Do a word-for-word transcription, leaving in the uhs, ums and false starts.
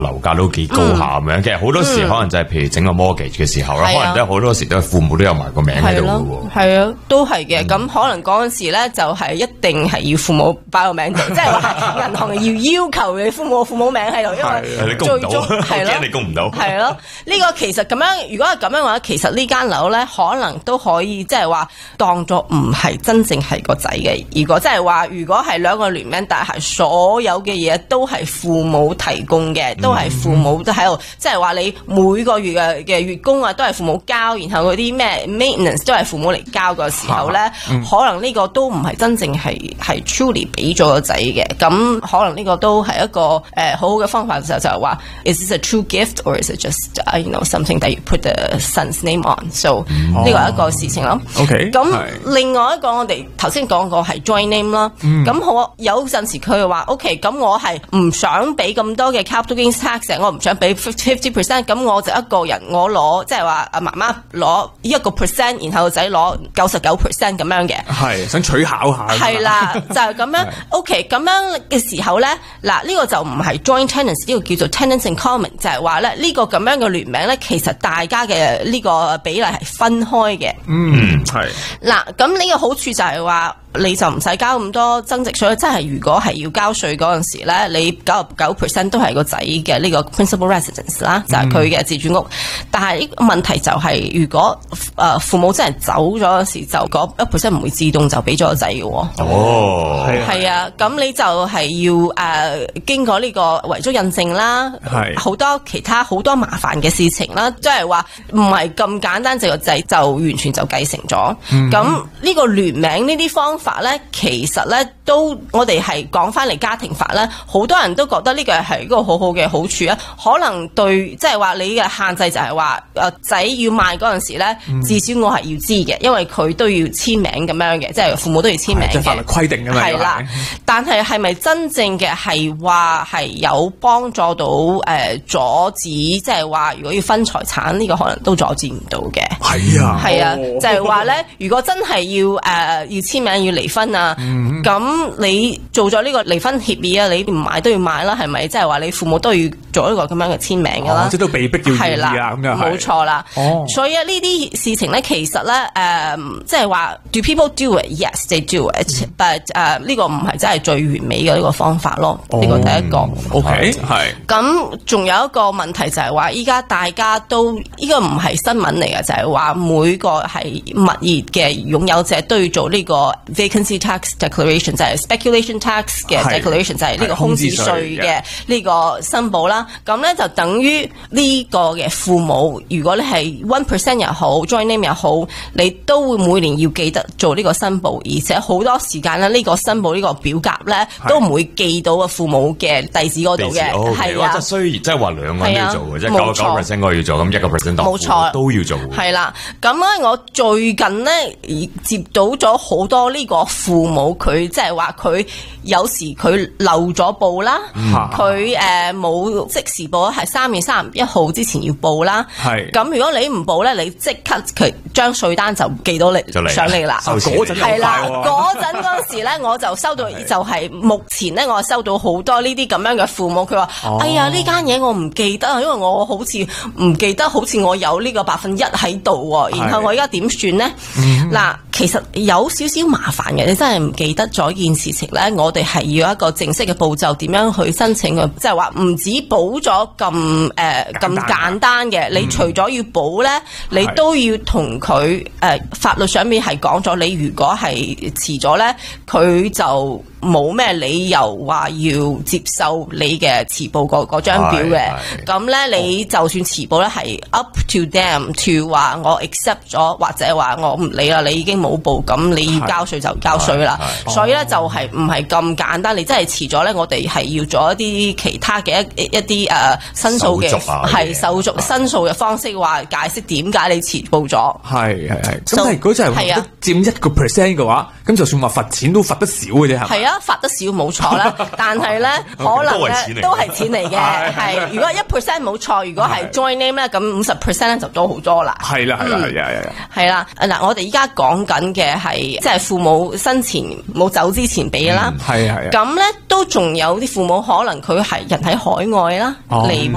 樓價都幾高下咁樣。嗯、其實好多時可能就係譬如整個 mortgage 嘅時候啦，嗯、可能都好多時都係父母都有埋個名喺度嘅喎。 係啊，都係嘅。咁、嗯、可能嗰陣時咧就係一定係要父母擺個名度，即係話銀行要要求你父母父母名喺度，因為最終係咯， 你供唔到。係咯，呢個其實咁樣，如果係咁樣嘅話，其實呢間樓咧可能都可以即係話當作唔係真正係個仔嘅。如果即係話，如果係兩個聯名，但係所有嘅嘢都係父母提供嘅，都係父母都喺度，即係話你每個月嘅嘅月供啊，都係父母交，然後嗰啲咩 maintenance 都係父母嚟交嘅時候咧，啊嗯、可能呢個都唔係真正係係 truly 俾咗個仔嘅。咁可能呢個都係一個誒、呃、好好嘅方法，就就係話 is this a true gift or is it just uh, you know something that you put the son's name on？So 呢個係一個事情咯。 OK， 咁另外一個我哋頭先講過係 joint name 啦。咁、嗯、好有陣時佢話 OK，咁我係唔想俾咁多嘅 capital gains tax， 我唔想俾 fifty percent， 咁我就一個人我攞即係話阿媽媽攞一個 percent， 然後個仔攞九十九 percent 咁樣嘅。 係想取巧下。 係啦，就係、是、咁樣。OK， 咁樣嘅時候咧，嗱呢、這個就唔係 joint tenants， 呢個叫做 tenants in common， 就係話咧呢個咁樣嘅聯名咧，其實大家嘅呢個比例係分開嘅。 嗯，係。 嗱，咁呢個好處就係話。你就唔使交咁多增值稅，即係如果係要交稅嗰陣時咧，你九十九 percent 都係個仔嘅呢個 principal residence 啦，就係佢嘅自住屋。嗯、但係呢個問題就係、是，如果誒父母真係走咗嗰時，就嗰一 percent 唔會自動就俾咗個仔嘅喎。 哦， 係啊，咁你就係要誒、呃、經過呢個遺囑印證啦，係好多其他好多麻煩嘅事情啦，即係話唔係咁簡單，就個仔就完全就繼承咗。咁呢、嗯、個聯名呢啲方法咧，其實咧都我哋係講翻嚟家庭法咧，好多人都覺得呢個係一個好好嘅好處啊。可能對即係話你嘅限制就係話誒仔要賣嗰陣時咧，嗯、至少我係要知嘅，因為佢都要簽名咁樣嘅，即係父母都要簽名嘅。即係法律規定㗎嘛。係啦，但係係咪真正嘅係話係有幫助到誒、呃、阻止，即係話如果要分財產呢、這個可能都阻止唔到嘅。係啊，係啊，就係話咧，如果真係要誒、呃、要簽名要離婚啊，咁、嗯、你做咗呢個離婚協議啊，你唔買都要買啦，係咪？即係話你父母都要做一個咁樣嘅簽名噶啦，即係、哦、都被逼要願意啊，咁樣係冇錯啦。哦，所以呢啲事情咧，其實咧，誒、呃，即係話 do people do it? Yes, they do it、嗯。但係誒呢個唔係真係最完美嘅呢個方法咯。呢、哦、個第一個。OK，係。咁仲有一個問題就係話，依家大家都呢、這個唔係新聞嚟嘅，就係、是、話每個係物業嘅擁有者都要做呢個 vacancy tax declaration， 就係 speculation tax 嘅 declaration， 就係呢個空置稅嘅呢個申報啦。咁咧就等於呢個嘅父母，如果你係 one percent 又好 joint name 又好，你都會每年要記得做呢個申報，而且好多時間咧呢個申報呢個表格咧都唔會寄到個父母嘅地址嗰度嘅，係啊。即係雖然即係話兩個人都要做嘅，即係九十九 percent 我要做，咁一個 percent 當父母都要做。係啦，咁咧我最近咧接到咗好多呢個父母，佢即係話佢有時佢漏咗報啦，佢誒冇即時報，係三月三十一號之前要報啦。係咁，如果你唔報咧，你即刻佢將稅單就寄到嚟上嚟啦。嗰陣係啦，嗰陣嗰時咧，我就收到就係目前咧，我收到好多呢啲咁樣嘅父母，佢話：哎呀，呢間嘢我唔記得，因為我好似唔記得，好似我有呢個百分一喺度喎。然後我而家點算咧？嗱，其實有少少麻煩嘅，你真係唔記得咗件事情咧，我哋係要一個正式嘅步驟，點樣去申請嘅？即係話唔止補咗咁誒咁簡單嘅，你除咗要補咧，嗯、你都要同佢誒法律上面係講咗，你如果係遲咗咧，佢就冇咩理由話要接受你嘅遲報嗰嗰張表嘅。咁咧，你就算遲報咧，係 up to them to 話我 accept 咗，或者話我唔理啦，你已經冇報，咁你要交稅就交稅啦。所以咧就係唔係咁簡單，你真係遲咗咧，我哋係要做一啲其他嘅一一啲誒申訴嘅係手續申訴嘅方式，話解釋點解你遲報咗。係係係。咁但係如果真係佔一個 percent 嘅話，咁就算話罰錢都罰得少嘅啫，係咪？係啊，罰得少冇錯啦，但係咧可能咧都係錢嚟嘅。係如果一 percent 冇錯，如果係 joint name 咧，咁五十 percent 咧就多好多啦。係啦係啦係啊係啊。係啦嗱，我哋依家講緊嘅係即係父母生前冇走之前俾啦。係啊係啊。咁咧都仲有啲父母可能佢係人喺海外啦，離